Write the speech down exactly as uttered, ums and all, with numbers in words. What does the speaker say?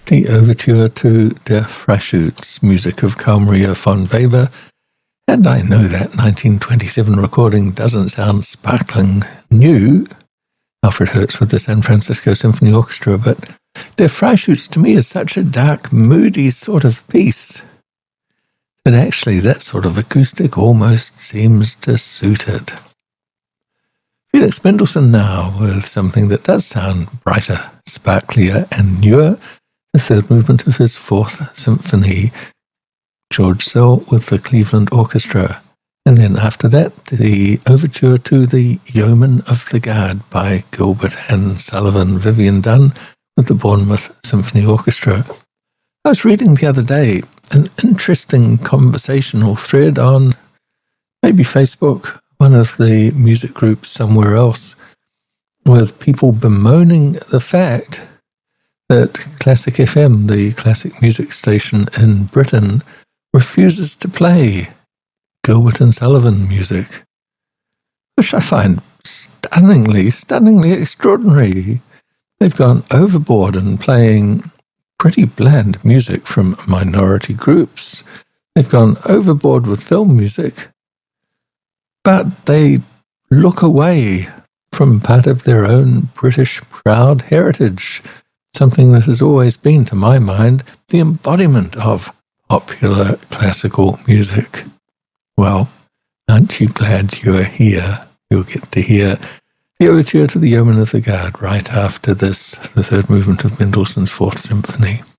the overture to Der Freischütz, music of Carl Maria von Weber. And I know that nineteen twenty-seven recording doesn't sound sparkling new, Alfred Hertz with the San Francisco Symphony Orchestra, but Der Freischütz to me is such a dark, moody sort of piece that actually that sort of acoustic almost seems to suit it. Felix Mendelssohn now with something that does sound brighter, sparklier and newer, the third movement of his Fourth Symphony, George Szell with the Cleveland Orchestra. And then after that, the overture to the Yeoman of the Guard by Gilbert and Sullivan, Vivian Dunn with the Bournemouth Symphony Orchestra. I was reading the other day an interesting conversational thread on maybe Facebook, one of the music groups somewhere else, with people bemoaning the fact that Classic F M, the classic music station in Britain, refuses to play Gilbert and Sullivan music, which I find stunningly, stunningly extraordinary. They've gone overboard in playing pretty bland music from minority groups. They've gone overboard with film music, but they look away from part of their own British proud heritage, something that has always been, to my mind, the embodiment of popular classical music. Well, aren't you glad you're here? You'll get to hear the overture to the Yeoman of the Guard right after this, the third movement of Mendelssohn's Fourth Symphony.